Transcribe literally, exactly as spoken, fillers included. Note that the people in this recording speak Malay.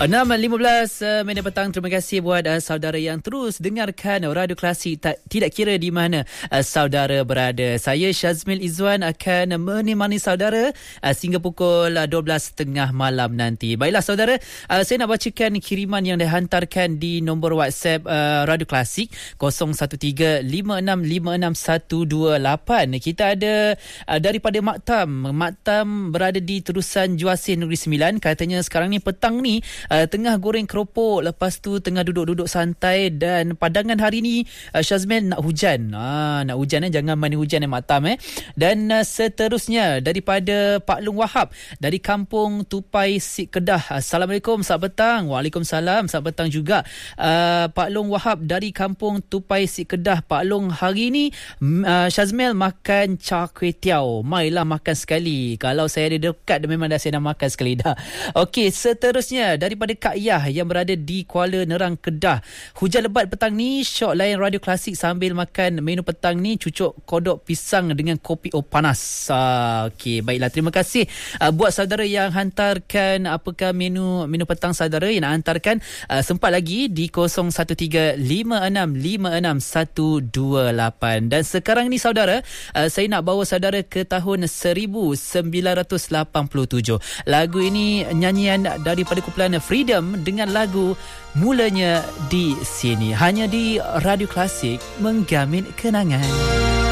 enam lima belas uh, minit petang. Terima kasih buat uh, saudara yang terus dengarkan Radio Klasik, tak, tidak kira di mana uh, saudara berada. Saya Syazmil Izzuan akan menemani saudara uh, sehingga pukul uh, dua belas tiga puluh malam nanti. Baiklah saudara, uh, saya nak bacakan kiriman yang dihantarkan di nombor WhatsApp uh, Radio Klasik kosong satu tiga lima enam lima enam satu dua lapan. Kita ada uh, daripada Maktam. Maktam berada di Terusan Juasih Negeri Sembilan. Katanya sekarang ni petang ni uh, tengah goreng keropok, lepas tu tengah duduk-duduk santai, dan pandangan hari ni uh, Syazmin nak hujan. Ah, nak hujan eh, jangan main hujan eh Maktam eh. Dan uh, seterusnya daripada Pak Long Wahab dari Kampung Tupai Sik Kedah. Assalamualaikum, selamat petang. Waalaikumsalam, selamat petang juga. Uh, Pak Long Wahab dari Kampung Tupai Sik Kedah. Pak Long, hari ni uh, Syazmil makan char kway teow. Mailah makan sekali. Kalau saya ada dekat, memang dah saya dah makan sekali dah. Okey, seterusnya daripada Kak Yah yang berada di Kuala Nerang, Kedah. Hujan lebat petang ni, syok layan Radio Klasik sambil makan menu petang ni, cucuk kodok pisang dengan kopi o panas. Uh, Okey, baiklah, terima kasih uh, buat saudara yang hantarkan apakah menu menu petang saudara yang nak hantarkan. Uh, sempat lagi di kosong satu tiga lima enam lima enam satu dua lapan. Dan sekarang ni saudara, uh, saya nak bawa saudara ke tahun seribu sembilan ratus lapan puluh tujuh. Lagu ini nyanyian daripada kumpulan Freedom dengan lagu Mulanya di Sini. Hanya di Radio Klasik, menggamin kenangan.